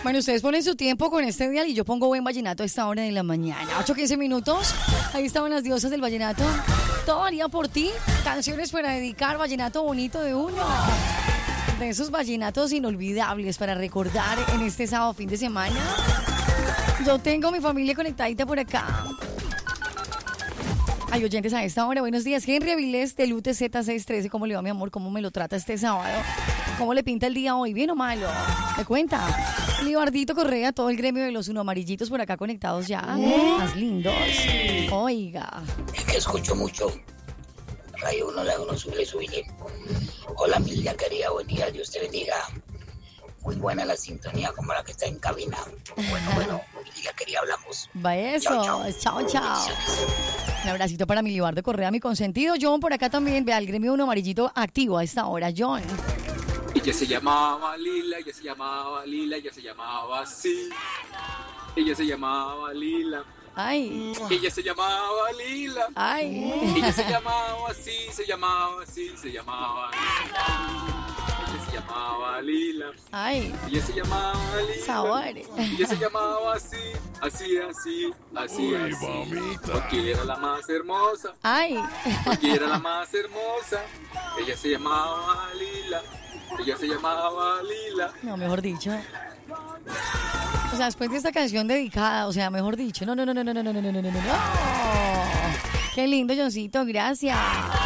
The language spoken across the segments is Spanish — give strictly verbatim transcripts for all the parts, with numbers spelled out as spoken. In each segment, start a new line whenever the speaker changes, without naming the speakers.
Bueno, ustedes ponen su tiempo con este dial y yo pongo buen vallenato a esta hora de la mañana. ocho quince minutos. Ahí estaban las diosas del vallenato. Todo haría por ti. Canciones para dedicar, vallenato bonito de uno. De esos vallenatos inolvidables para recordar en este sábado fin de semana. Yo tengo mi familia conectadita por acá. Hay oyentes a esta hora. Buenos días. Henry Avilés del U T Z seiscientos trece. ¿Cómo le va, mi amor? ¿Cómo me lo trata este sábado? ¿Cómo le pinta el día hoy? ¿Bien o malo? ¿Me cuenta? Libardito Correa, todo el gremio de los uno amarillitos por acá conectados ya. Más lindos. Oiga.
Es que escucho mucho. Radio uno, la uno, sube, sube. Hola, Milia, querida, buen día. Dios te bendiga. Muy buena la sintonía, como la que está en cabina. Bueno, bueno, Milia, querida, hablamos.
Va eso. Chao, chao. chao. Un abracito para mi Libardo Correa, mi consentido. John, por acá también. Vea, el gremio uno amarillito activo a esta hora. John.
Ella se llamaba Lila, ella se llamaba Lila, ella se llamaba así. Ella se llamaba Lila.
Ay.
Ella se llamaba Lila.
Ay.
Ella se llamaba así, se llamaba así, se llamaba Lila. Ella se llamaba Lila.
Ay.
Ella se llamaba Lila.
Sabor.
Ella se llamaba así, así, así, así,
Uy,
así.
mamita.
Porque era la más hermosa.
Ay.
Porque era la más hermosa. Ella se llamaba Lila. Ella se llamaba Lila.
No, mejor dicho. O sea, después de esta canción dedicada, o sea, mejor dicho. No, no, no, no, no, no, no, no, no, no, no, no. Qué lindo, Johncito, gracias.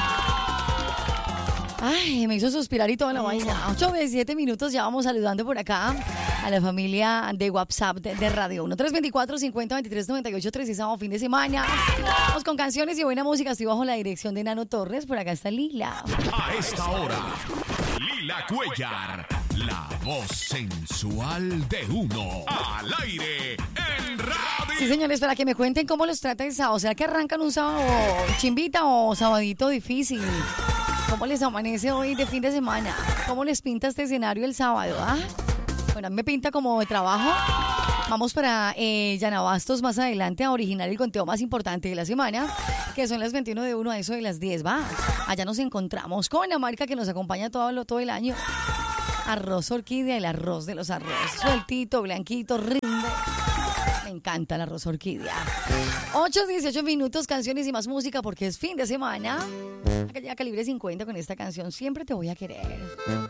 Ay, me hizo suspirar y toda la vaina. ocho veintisiete minutos, ya vamos saludando por acá a la familia de WhatsApp de, de Radio uno. tres veinticuatro, cincuenta, veintitrés, noventa y ocho, tres, sábado, fin de semana. Vamos con canciones y buena música. Estoy bajo la dirección de Nano Torres. Por acá está Lila.
A esta hora, Lila Cuellar, la voz sensual de uno, al aire, en radio.
Sí, señores, para que me cuenten cómo los trata el sábado. O sea, que arrancan un sábado chimbita o sabadito difícil. ¿Cómo les amanece hoy de fin de semana? ¿Cómo les pinta este escenario el sábado? ¿Ah? Bueno, a mí me pinta como de trabajo. Vamos para eh, Llanabastos más adelante a originar el conteo más importante de la semana, que son las veintiuno de uno a eso de las diez. Va, allá nos encontramos con la marca que nos acompaña todo, todo el año. Arroz Orquídea, el arroz de los arroz. Sueltito, blanquito, rinde. Me encanta el arroz Orquídea. ocho, dieciocho minutos, canciones y más música porque es fin de semana. Acá llega Calibre cincuenta con esta canción. Siempre te voy a querer.